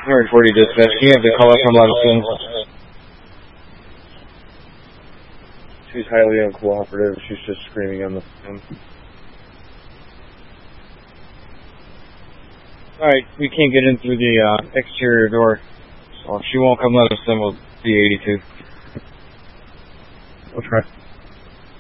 Alright, 40 dispatch. Can you have the call up from Levinson? She's highly uncooperative. She's just screaming on the phone. Alright, we can't get in through the exterior door. So if she won't come let us in, we'll be 82. We'll try.